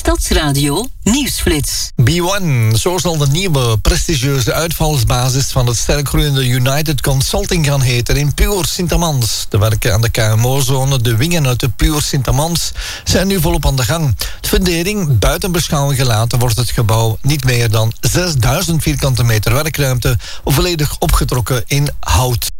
Stadsradio Nieuwsflits. B1, zo zal de nieuwe prestigieuze uitvalsbasis van het sterk groeiende United Consulting gaan heten in Puur Sint-Amans. De werken aan de KMO-zone, de wingen uit de Puur Sint-Amans, zijn nu volop aan de gang. De fundering buiten beschouwing gelaten wordt het gebouw niet meer dan 6000 vierkante meter werkruimte, volledig opgetrokken in hout.